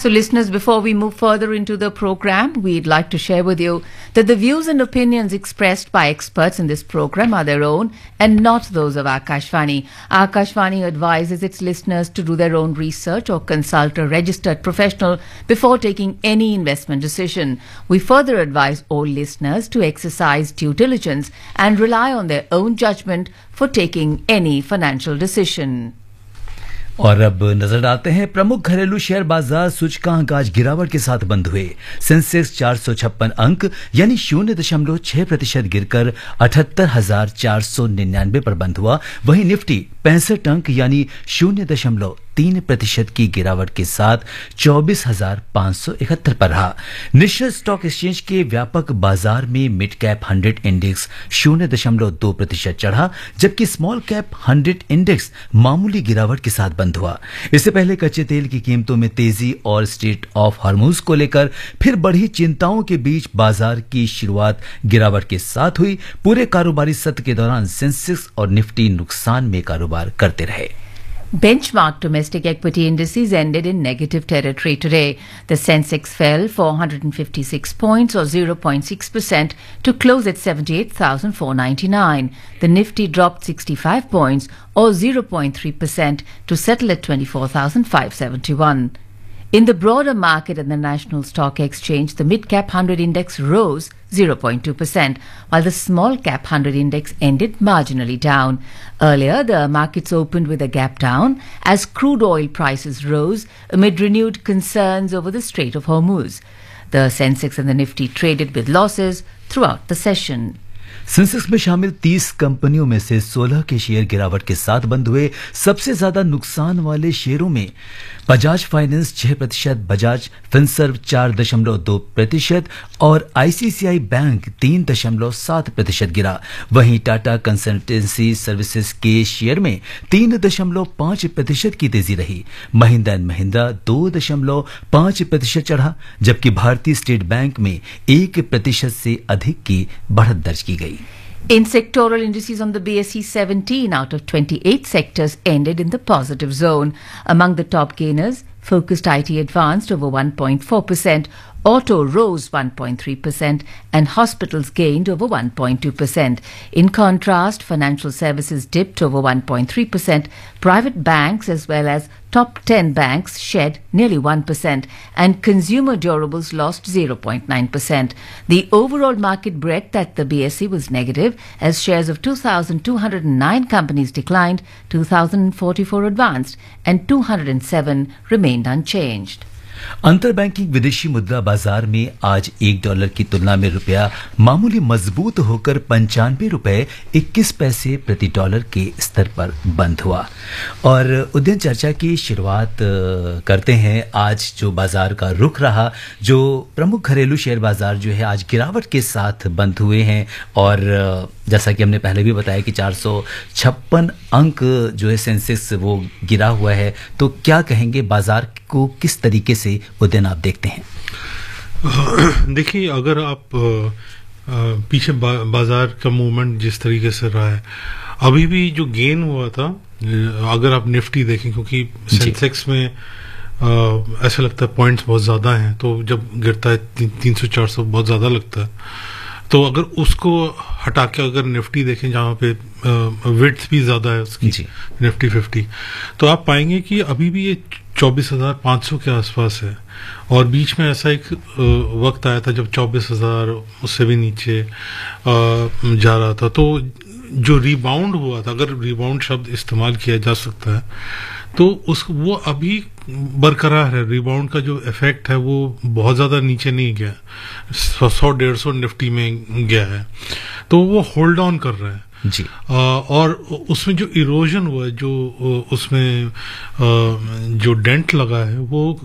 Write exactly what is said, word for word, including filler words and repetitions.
So, listeners, before we move further into the program, we'd like to share with you that the views and opinions expressed by experts in this program are their own and not those of Akashvani. Akashvani advises its listeners to do their own research or consult a registered professional before taking any investment decision. We further advise all listeners to exercise due diligence and rely on their own judgment for taking any financial decision. और अब नजर डालते हैं प्रमुख घरेलू share बाजार सूचकांक आज गिरावट के साथ बंद हुए। सेंसेक्स चार सौ छप्पन अंक यानी शून्य दशमलव छह प्रतिशत गिरकर अठहत्तर हजार चार सौ निन्यानवे पर बंद हुआ। वहीं निफ्टी पैंसठ अंक यानी शून्य दशमलव तीन प्रतिशत की गिरावट के साथ चौबीस हजार पांच सौ इकहत्तर पर रहा। नेशनल स्टॉक एक्सचेंज के व्यापक बाजार में मिड कैप हंड्रेड इंडेक्स शून्य दशमलव दो प्रतिशत चढ़ा, जबकि स्मॉल कैप हंड्रेड इंडेक्स मामूली गिरावट के साथ बंद हुआ। इससे पहले कच्चे तेल की कीमतों में तेजी और स्ट्रेट ऑफ हॉर्मुज को लेकर फिर बढ़ी चिंताओं के बीच बाजार की शुरुआत गिरावट के साथ हुई। पूरे कारोबारी सत्र के दौरान सेंसेक्स और निफ्टी नुकसान में कारोबार करते रहे। Benchmark domestic equity indices ended in negative territory today. The Sensex fell four hundred fifty-six points or zero point six percent to close at seventy-eight thousand four hundred ninety-nine. The Nifty dropped sixty-five points or zero point three percent to settle at twenty-four thousand five hundred seventy-one. In the broader market and the National Stock Exchange, the mid-cap one hundred index rose zero point two percent, while the small-cap one hundred index ended marginally down. Earlier, the markets opened with a gap down as crude oil prices rose amid renewed concerns over the Strait of Hormuz. The Sensex and the Nifty traded with losses throughout the session. Sensex में शामिल तीस कंपनियों में से सोलह के share गिरावट के साथ बंद हुए। सबसे ज्यादा नुकसान वाले शेयरों में बजाज फाइनेंस छह प्रतिशत, बजाज फिनसर्व चार दशमलव दो प्रतिशत और आईसीआईसीआई बैंक तीन दशमलव सात प्रतिशत गिरा। वहीं टाटा कंसल्टेंसी सर्विसेज के शेयर में तीन दशमलव पांच प्रतिशत की तेजी रही। महिंद्रा एंड महिंद्रा दो दशमलव पांच प्रतिशत चढ़ा, जबकि भारतीय स्टेट बैंक में एक प्रतिशत से अधिक की बढ़त दर्ज की गई। In sectoral indices on the B S E, seventeen out of twenty-eight sectors ended in the positive zone. Among the top gainers, focused I T advanced over one point four percent, auto rose one point three percent and hospitals gained over one point two percent. In contrast, financial services dipped over one point three percent. Private banks as well as top ten banks shed nearly one percent and consumer durables lost zero point nine percent. The overall market breadth at the B S E was negative as shares of two thousand two hundred nine companies declined, two thousand forty-four advanced and two hundred seven remained unchanged. अंतर banking विदेशी मुद्रा बाजार में आज एक dollar की तुलना में रुपया मामूली मजबूत होकर पंचानवे रुपए इक्कीस पैसे प्रति डॉलर के स्तर पर बंद हुआ। और उद्यम चर्चा की शुरुआत करते हैं। आज जो बाजार का रुख रहा, जो प्रमुख घरेलू शेयर बाजार जो है आज गिरावट के साथ बंद हुए हैं और जैसा कि हमने पहले भी बताया कि चार सौ छप्पन अंक जो है सेंसेक्स वो गिरा हुआ है। तो क्या कहेंगे, बाजार को किस तरीके से उद्यम आप देखते हैं? देखिए, अगर आप पीछे बा, बाजार का मूवमेंट जिस तरीके से रहा है, अभी भी जो गेन हुआ था, अगर आप निफ्टी देखें, क्योंकि सेंसेक्स में आ, ऐसा लगता है पॉइंट्स बहुत ज़्यादा हैं, तो जब गिरता है ती, तीन सौ चार सौ बहुत ज़्यादा लगता है। तो अगर उसको हटा के अगर निफ्टी देखें जहाँ पे विड्थ भी ज़्यादा है उसकी, निफ्टी फिफ्टी, तो आप पाएंगे कि अभी भी ये चौबीस हजार पाँच सौ के आसपास है। और बीच में ऐसा एक वक्त आया था जब चौबीस हजार उससे भी नीचे जा रहा था। तो जो रिबाउंड हुआ था, अगर रिबाउंड शब्द इस्तेमाल किया जा सकता है, तो उस वो अभी बरकरार है। रिबाउंड का जो इफेक्ट है वो बहुत ज़्यादा नीचे नहीं गया, सौ डेढ़ सौ निफ्टी में गया है, तो वो होल्ड ऑन कर रहा है जी। आ, और उसमें जो इरोजन हुआ है, जो उसमें आ, जो डेंट लगा है, वो